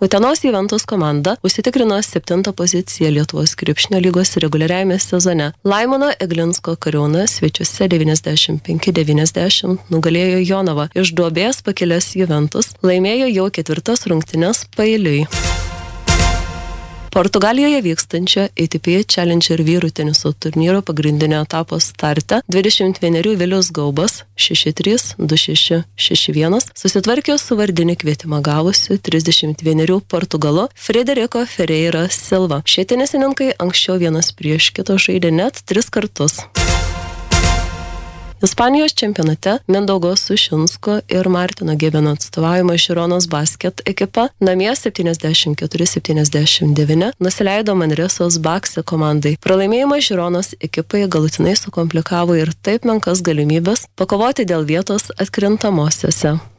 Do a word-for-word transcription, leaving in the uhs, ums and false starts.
Utenos Juventus komanda užsitikrino septintą poziciją Lietuvos krepšinio lygos reguliariajame sezone. Laimono Eglinsko Kariūna svečiuose devyniasdešimt penki devyniasdešimt nugalėjo Jonavą. Iš duobės pakilęs Juventus laimėjo jau ketvirtas rungtynes paeiliui. Portugalijoje vykstančio A T P Challenger vyrų teniso turnyro pagrindinio etapo starte dvidešimt vienerių Vilius Gaubas šeši trys du šeši šeši vienas susitvarkė su vardinį kvietimą gavusiu trisdešimt vienerių Portugalu Frederico Ferreira Silva. Šie tenisininkai anksčiau vienas prieš kito žaidė net tris kartus. Ispanijos čempionate Mindaugo Sušinsko ir Martino Gebeno atstovaujama Žironos Basket ekipa namie septyniasdešimt keturi septyniasdešimt devyni nusileido Manresos Bakse komandai. Pralaimėjimas Žironos ekipai galutinai sukomplikavo ir taip menkas galimybės pakovoti dėl vietos atkrintamosiose.